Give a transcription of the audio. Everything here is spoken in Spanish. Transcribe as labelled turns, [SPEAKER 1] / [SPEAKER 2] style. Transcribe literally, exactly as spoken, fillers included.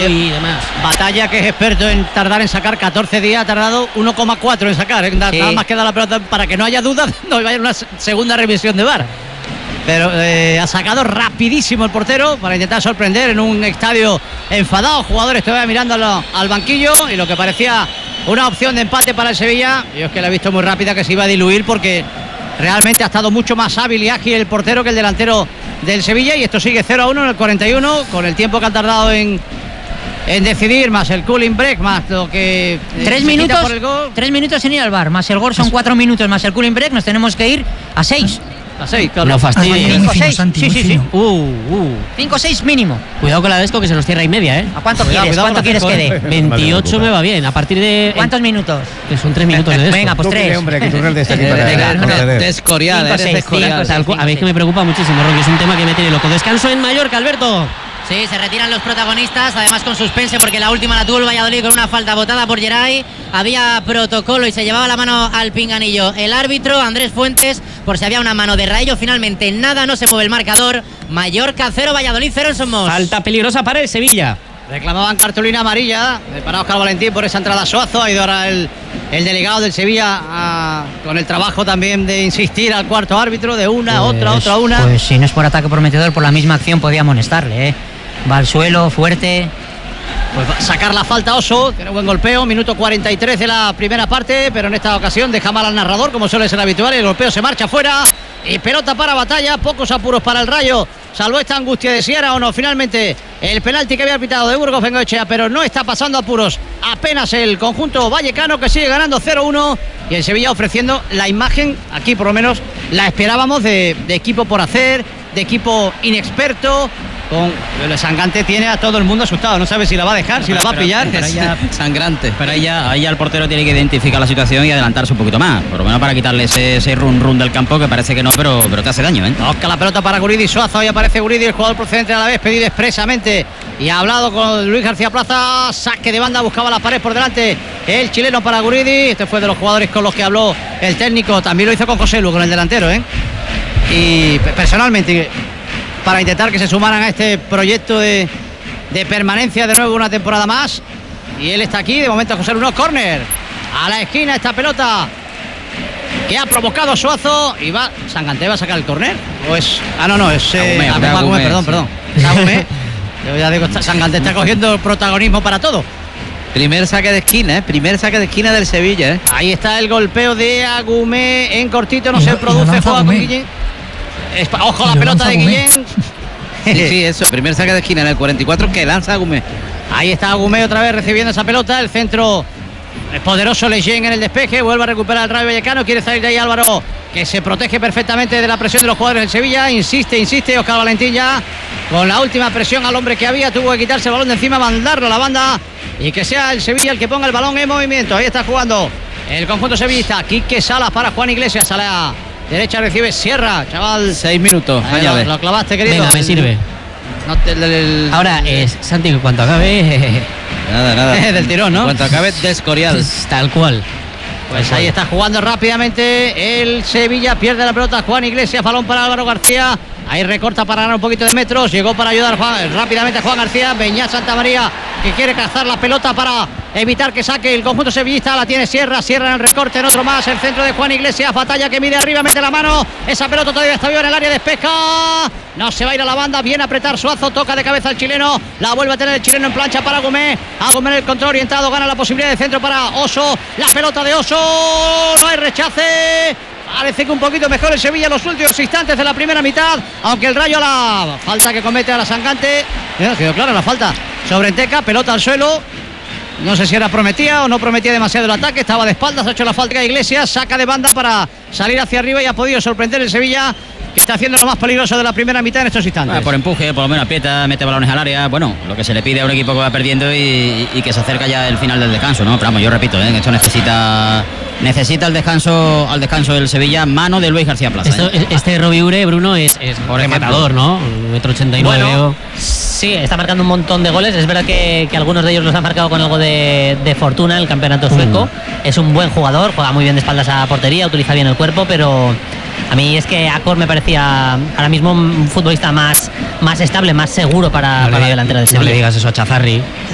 [SPEAKER 1] y demás.
[SPEAKER 2] Batalla, que es experto en tardar en sacar catorce días, ha tardado uno coma cuatro en sacar, ¿eh? Nada
[SPEAKER 1] Sí.
[SPEAKER 2] más que da la pelota para que no haya dudas, no vaya a una segunda revisión de V A R. Pero eh, ha sacado rapidísimo el portero para intentar sorprender en un estadio enfadado. Jugadores todavía mirando al, al banquillo, y lo que parecía una opción de empate para el Sevilla, yo es que la he visto muy rápida, que se iba a diluir, porque realmente ha estado mucho más hábil y ágil el portero que el delantero del Sevilla, y esto sigue cero a uno en el cuarenta y uno, con el tiempo que han tardado en, en decidir, más el cooling break, más lo que eh,
[SPEAKER 3] Tres
[SPEAKER 2] se
[SPEAKER 3] minutos,
[SPEAKER 2] quita por el gol.
[SPEAKER 3] tres minutos sin ir al bar, más el gol son cuatro minutos, más el cooling break, nos tenemos que ir a seis.
[SPEAKER 2] A seis, claro.
[SPEAKER 1] No fastidies.
[SPEAKER 4] Muy
[SPEAKER 3] cinco,
[SPEAKER 4] fino,
[SPEAKER 3] seis.
[SPEAKER 4] Santi,
[SPEAKER 3] Sí,
[SPEAKER 4] muy
[SPEAKER 3] sí, sí.
[SPEAKER 4] fino.
[SPEAKER 1] Uh, uh.
[SPEAKER 3] cinco seis mínimo.
[SPEAKER 1] Cuidado con la Desco, que se nos cierra y media, ¿eh?
[SPEAKER 3] ¿A cuánto
[SPEAKER 2] Cuidado,
[SPEAKER 3] quieres?
[SPEAKER 2] cuidado
[SPEAKER 3] ¿Cuánto
[SPEAKER 2] con
[SPEAKER 3] quieres
[SPEAKER 2] las
[SPEAKER 3] que
[SPEAKER 2] cinco,
[SPEAKER 3] dé?
[SPEAKER 2] eh.
[SPEAKER 1] veintiocho me va bien. A partir de.
[SPEAKER 3] ¿Cuántos minutos?
[SPEAKER 1] Que son tres minutos de Desco.
[SPEAKER 3] Venga, pues
[SPEAKER 5] Tú,
[SPEAKER 3] tres.
[SPEAKER 5] hombre, que tú eres de este equipo.
[SPEAKER 3] Venga, no, no.
[SPEAKER 2] De Escorial,
[SPEAKER 3] Cinco,
[SPEAKER 2] eres
[SPEAKER 3] seis,
[SPEAKER 2] de Escorial.
[SPEAKER 3] cinco,
[SPEAKER 1] Tal cual. A ver, que me preocupa muchísimo, Rocky. Es un tema que me tiene loco. Descanso en Mallorca, Alberto.
[SPEAKER 6] Sí, se retiran los protagonistas, además con suspense, porque la última la tuvo el Valladolid con una falta botada por Geray. Había protocolo y se llevaba la mano al pinganillo el árbitro Andrés Fuentes, por si había una mano de Rayo. Finalmente nada, no se mueve el marcador. Mallorca cero, Valladolid cero en Somos.
[SPEAKER 1] Falta peligrosa para el Sevilla.
[SPEAKER 2] Reclamaban cartulina amarilla eh, para Óscar Valentín por esa entrada a Suazo. Ha ido ahora el, el delegado del Sevilla a, con el trabajo también de insistir al cuarto árbitro, de una,
[SPEAKER 3] Pues-
[SPEAKER 2] otra, otra, una.
[SPEAKER 3] Pues si no es por ataque prometedor, por la misma acción podía amonestarle, ¿eh? Va al suelo, fuerte.
[SPEAKER 2] Pues va a sacar la falta Oso, tiene buen golpeo, minuto cuarenta y tres de la primera parte, pero en esta ocasión deja mal al narrador, como suele ser habitual, y el golpeo se marcha fuera, y pelota para Batalla, pocos apuros para el Rayo, salvo esta angustia de Sierra o no. Finalmente el penalti que había pitado de Burgos Bengoechea, pero no está pasando apuros apenas el conjunto vallecano, que sigue ganando cero uno, y el Sevilla ofreciendo la imagen, aquí por lo menos la esperábamos, de, de equipo por hacer, de equipo inexperto. Con el Sangrante tiene a todo el mundo asustado, no sabe si la va a dejar, si la va a pillar.
[SPEAKER 7] Pero ya, sangrante. Pero ahí ya, ahí ya el portero tiene que identificar la situación y adelantarse un poquito más, por lo menos para quitarle ese, ese run run del campo, que parece que no, pero, pero que hace daño, ¿eh?
[SPEAKER 2] Toca la pelota para Guridi Suazo, ahí aparece Guridi, el jugador procedente a la vez, pedido expresamente y ha hablado con Luis García Plaza. Saque de banda, buscaba la pared por delante el chileno para Guridi. Este fue de los jugadores con los que habló el técnico, también lo hizo con José Lu, con el delantero, ¿eh? Y personalmente, para intentar que se sumaran a este proyecto de, de permanencia de nuevo una temporada más. Y él está aquí, de momento José Lu, no, córner a la esquina, esta pelota que ha provocado Suazo, y va, Sanganté va a sacar el córner, o es, ah no, no, es eh,
[SPEAKER 7] Agumé,
[SPEAKER 2] Agumé,
[SPEAKER 7] Agumé,
[SPEAKER 2] Agumé, perdón,
[SPEAKER 7] sí.
[SPEAKER 2] perdón, es Agumé. Yo ya digo, está- Sanganté está cogiendo el protagonismo para todo.
[SPEAKER 7] Primer saque de esquina, ¿eh? Primer saque de esquina del Sevilla, ¿eh?
[SPEAKER 2] Ahí está el golpeo de Agumé en cortito, no
[SPEAKER 4] Y
[SPEAKER 2] se
[SPEAKER 4] lo- y lo
[SPEAKER 2] produce,
[SPEAKER 4] lanza
[SPEAKER 2] juega con
[SPEAKER 4] Agumé.
[SPEAKER 2] Guillén. Es- Ojo
[SPEAKER 4] Y
[SPEAKER 2] la
[SPEAKER 4] lo
[SPEAKER 2] pelota
[SPEAKER 4] lanza
[SPEAKER 2] de
[SPEAKER 4] Agumé.
[SPEAKER 2] Guillén.
[SPEAKER 7] Sí, sí, eso. Primer saque de esquina en el cuarenta y cuatro que lanza Agumé.
[SPEAKER 2] Ahí está Agumé otra vez recibiendo esa pelota. El centro es poderoso, Leyen en el despeje. Vuelve a recuperar el Rayo Vallecano. Quiere salir de ahí Álvaro, que se protege perfectamente de la presión de los jugadores del Sevilla. Insiste, insiste Óscar Valentín ya con la última presión al hombre que había. Tuvo que quitarse el balón de encima, mandarlo a la banda y que sea el Sevilla el que ponga el balón en movimiento. Ahí está jugando el conjunto sevillista. Quique Salas para Juan Iglesias. A la derecha recibe Sierra, chaval.
[SPEAKER 7] Seis minutos.
[SPEAKER 2] Ahí
[SPEAKER 7] Vaya a
[SPEAKER 2] lo,
[SPEAKER 7] ver.
[SPEAKER 2] lo clavaste, querido.
[SPEAKER 1] Venga, me sirve.
[SPEAKER 2] No, del, del-
[SPEAKER 1] Ahora, es Santi, que cuando acabe.
[SPEAKER 7] Nada, nada.
[SPEAKER 2] del tirón, ¿no?
[SPEAKER 7] Cuanto acabe de Escorial.
[SPEAKER 1] Tal cual.
[SPEAKER 2] Pues ahí está jugando rápidamente el Sevilla, pierde la pelota Juan Iglesias, balón para Álvaro García, ahí recorta para ganar un poquito de metros, llegó para ayudar a Juan, rápidamente a Juan García, Beñat Santamaría, que quiere cazar la pelota para evitar que saque el conjunto sevillista, la tiene Sierra, Sierra en el recorte, en otro más, el centro de Juan Iglesias, Batalla que mide arriba, mete la mano, esa pelota todavía está viva en el área, despeja, no se va a ir a la banda, viene a apretar Suazo, toca de cabeza el chileno, la vuelve a tener el chileno en plancha para Agumé, Agumé en el control orientado, gana la posibilidad de centro para Oso, la pelota de Oso, no hay rechace, parece que un poquito mejor el Sevilla en los últimos instantes de la primera mitad, aunque el Rayo, la falta que comete a la Sangrante, eh, quedó clara la falta sobre Enteca, pelota al suelo. No sé si era prometía o no prometía demasiado el ataque, estaba de espaldas, ha hecho la falta de Iglesias, saca de banda para salir hacia arriba y ha podido sorprender el Sevilla, que está haciendo lo más peligroso de la primera mitad en estos instantes.
[SPEAKER 7] Ah, por empuje, por lo menos aprieta, mete balones al área. Bueno, lo que se le pide a un equipo que va perdiendo y, y que se acerca ya el final del descanso, ¿no? Pero vamos, yo repito, ¿eh? Esto necesita necesita el descanso al descanso del Sevilla, mano de Luis García Plaza.
[SPEAKER 1] Esto,
[SPEAKER 7] ¿eh?
[SPEAKER 1] Este Robbie Ure, Bruno, es, es rematador, ¿no? Un metro ochenta y nueve.
[SPEAKER 8] Bueno, sí, está marcando un montón de goles. Es verdad que, que algunos de ellos los ha marcado con algo de, de fortuna en el campeonato sueco. Mm. Es un buen jugador, juega muy bien de espaldas a portería, utiliza bien el cuerpo, pero a mí es que Acor me parecía ahora mismo un futbolista más, más estable, más seguro para,
[SPEAKER 1] no
[SPEAKER 8] para
[SPEAKER 1] le,
[SPEAKER 8] la delantera del
[SPEAKER 1] no
[SPEAKER 8] Sevilla.
[SPEAKER 1] le digas eso a Chazarri.